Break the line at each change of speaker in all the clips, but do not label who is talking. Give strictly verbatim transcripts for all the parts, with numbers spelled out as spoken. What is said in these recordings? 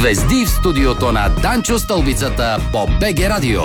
Звезди в студиото на Данчо Стълбицата по БГ Радио.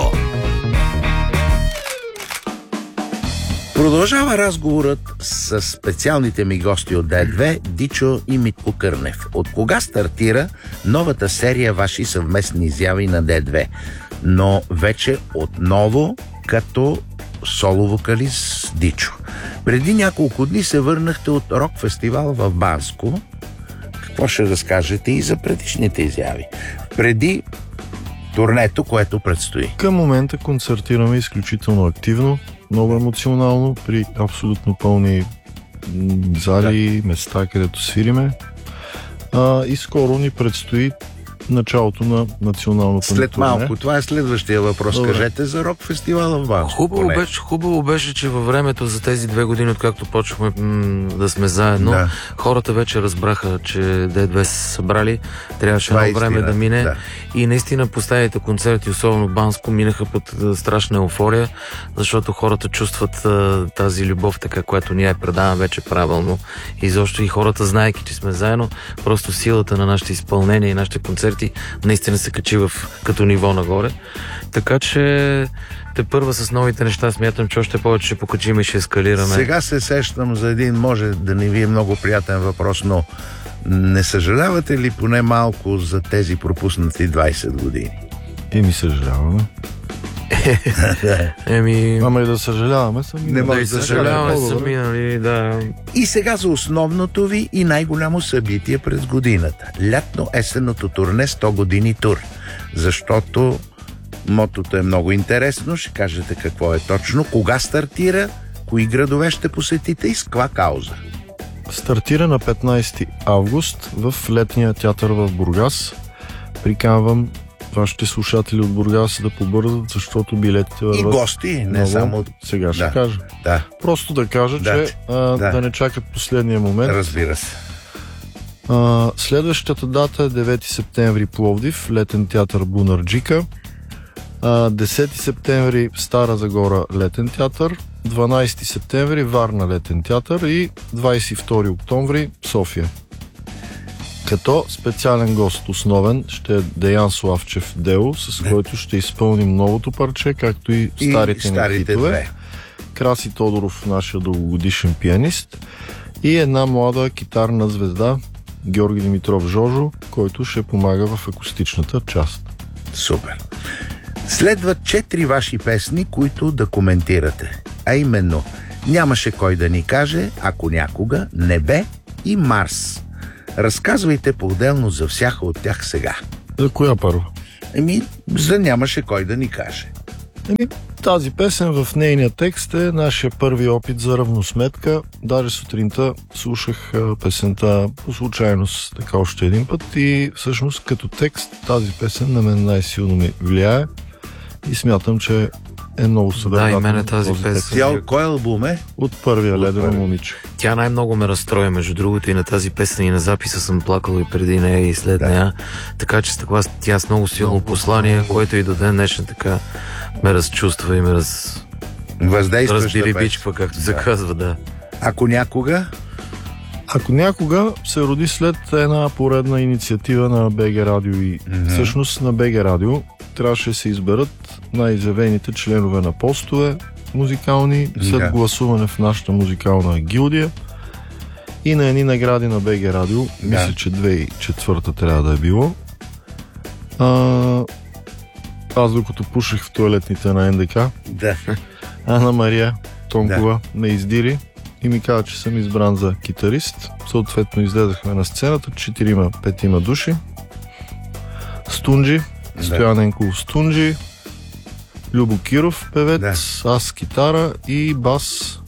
Продължава разговорът с специалните ми гости от Д две, Дичо и Митко Кърнев. От кога стартира новата серия ваши съвместни изяви на Д две? Но вече отново като соло-вокалист Дичо. Преди няколко дни се върнахте от рок-фестивал в Банско. Какво ще разкажете и за предишните изяви? Преди турнето, което предстои.
Към момента концертираме изключително активно, много емоционално, при абсолютно пълни зали, да. места, където свириме. А, и скоро ни предстои началото на националното
След
турне.
малко. Това е следващия въпрос.
Добре.
Кажете за рок-фестивала в Банско.
Хубаво беше, хубаво беше, че във времето за тези две години, откакто почнахме м- да сме заедно, да. хората вече разбраха, че Д две са събрали. Трябваше едно време да мине. Да. И наистина последните концерти, особено в Банско, минаха под страшна еуфория, защото хората чувстват а, тази любов, така, която ние предаваме вече правилно. И защо и хората, знаейки, че сме заедно, просто силата на нашите изпълнения и нашите концерти наистина се качи в, като ниво нагоре. Така че те първа с новите неща смятам, че още повече ще покачим и ще ескалираме.
Сега се сещам за един, може да не ви е много приятен въпрос, но не съжалявате ли поне малко за тези пропуснати двайсет години?
И ми съжаляваме.
Еми...
Ама и да съжаляваме сами.
Не може
да,
да
съжаляваме сами, нали, да.
И сега за основното ви и най-голямо събитие през годината. Лятно-есенното турне сто години тур. Защото мотото е много интересно. Ще кажете какво е точно. Кога стартира? Кои градове ще посетите и с каква кауза?
Стартира на петнайсети август в летния театър в Бургас. Приканвам вашите слушатели от Бургас да побързат, защото билетите върват.
И гости, не
много.
само...
Сега ще
да.
кажа.
Да.
Просто да кажа,
да.
че а,
да.
да не чакат последния момент.
Разбира се.
А, следващата дата е девети септември Пловдив, летен театър Бунарджика. А, десети септември Стара Загора, летен театър. дванайсети септември Варна, летен театър. И двайсет и втори октомври София. Като специален гост основен ще е Деян Славчев Дело, с
Не.
който ще изпълним новото парче, както и старите,
и старите
ни хитове.
две.
Краси Тодоров, нашия дългогодишен пианист, и една млада китарна звезда Георги Димитров Жожо, който ще помага в акустичната част.
Супер. Следват четири ваши песни, които да коментирате. А именно Нямаше кой да ни каже, Ако някога, Небе и Марс. Разказвайте по-отделно за всяка от тях сега.
За коя първа?
Еми, за Нямаше кой да ни каже.
Еми, тази песен в нейния текст е нашия първи опит за равносметка. Даже сутринта слушах а, песента по случайност така още един път и всъщност като текст тази песен на мен най-силно ми влияе и смятам, че е много съдържателна.
Да, и мен е тази песен.
Тя кой албум е?
От първия Ледено момиче.
Тя най-много ме разстроя, между другото, и на тази песен, и на записа съм плакал и преди нея, и след да. нея. Така че с такова, тя с много силно послание, което и до ден днешен така ме разчувства и ме раз... раздирибичква, както да. се казва, да.
Ако някога?
Ако някога се роди след една поредна инициатива на БГ Радио и mm-hmm. всъщност на БГ Радио трябваше да се изберат най-изявените членове на постове музикални, след yeah. гласуване в нашата музикална гилдия и на едни награди на БГ Радио, yeah. мисля, че две хиляди и четвърта трябва да е било. А, аз докато пушех в туалетните на НДК,
да.
Ана Мария Тонкова
да.
ме издири и ми каза, че съм избран за китарист. Съответно излезахме на сцената, четирима, петима души. Стунджи, да. Стоян Енков Стунджи, Любо Киров певец, да. аз китара и бас.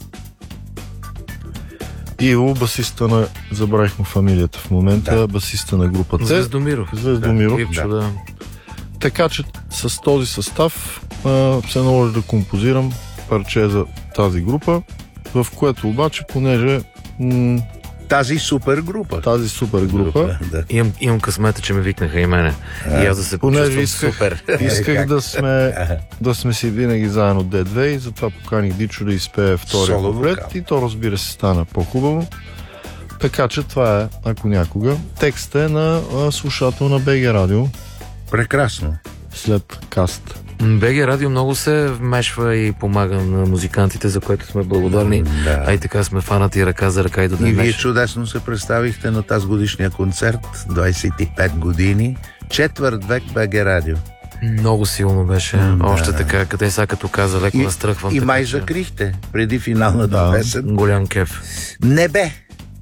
Иво, басиста на... забравих му фамилията в момента, да. басиста на групата.
Звездомиров.
Звездомиров.
Да. Да.
Така че с този състав а, се наложи да композирам парче за тази група, в което обаче, понеже м-
тази супер група.
Тази супер група.
Да.
Имам, имам късмета, че ме викнаха и мене. А, и аз да се почувствам
исках,
супер.
Исках да сме, да сме си винаги заедно Д две и затова поканих Дичо да изпее втория куплет и то, разбира се, стана по-хубаво. Така че това е, ако някога. Текстът е на а, слушател на БГ Радио.
Прекрасно.
След каст.
БГ Радио много се вмешва и помага на музикантите, за което сме благодарни.
Да.
А и така сме фанати ръка за ръка и до ден
И вие
днешен.
чудесно се представихте на тази годишния концерт, двайсет и пет години, четвърт век БГ Радио.
Много силно беше.
Да.
Още така, къде сега като каза, леко
И,
настръхвам.
и
така,
май
че
закрихте преди финалната
Да.
песен.
голям кеф.
Небе.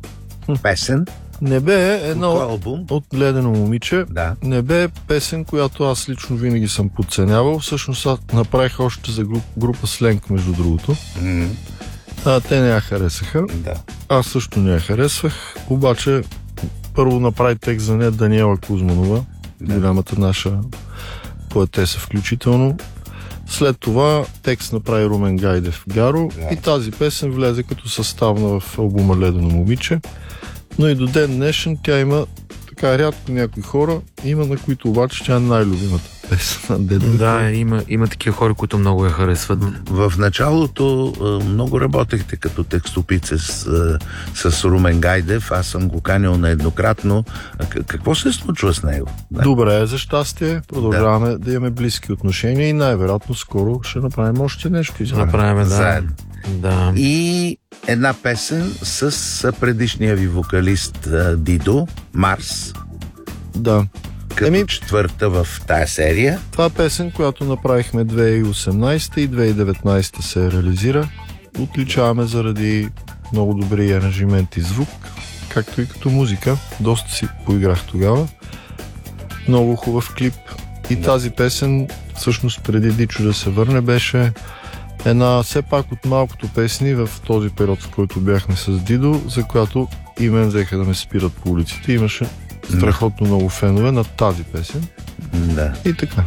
Песен.
Небе е една
Кой
от,
албум?
от Ледено момиче.
Да.
Небе е песен, която аз лично винаги съм подценявал. Всъщност аз направих още за груп, група Сленг, между другото.
М,
А, те не я харесаха.
да.
Аз също не я харесвах. Обаче първо направи текст за нея Даниела Кузманова,
Да.
голямата наша поетеса включително. След това текст направи Румен Гайдев Гаро
Да.
и тази песен влезе като съставна в албума Ледено момиче. Но и до ден днешен тя има така рядко някои хора, има на които обаче тя е най-любимата песен на Дедо.
Да, има, има такива хора, които много я харесват.
В началото а, много работехте като текстопице с, а, с Румен Гайдев. Аз съм го канил нееднократно. А, к- какво се случва с него? Да.
Добре е, за щастие. Продължаваме да. да имаме близки отношения и най-вероятно скоро ще направим още нещо.
Ще
Извън.
направим, да.
Заедно.
Да.
И една песен с предишния ви вокалист а, Дидо, Марс,
Да.
като
Еми-
четвърта в тая серия.
Това е песен, която направихме две хиляди и осемнадесета и две хиляди и деветнадесета се реализира. Отличаваме заради много добри аранжименти и звук, както и като музика. Доста си поиграх тогава. Много хубав клип. И
Да.
тази песен, всъщност преди Дичо да се върне, беше една все пак от малкото песни в този период, в който бяхме с Дидо, за която и мен взеха да ме спират по улиците. Имаше страхотно много фенове на тази песен.
Да.
И така.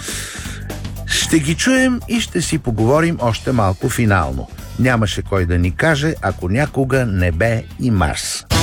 Ще ги чуем и ще си поговорим още малко финално. Нямаше кой да ни каже, ако някога Небе и Марс.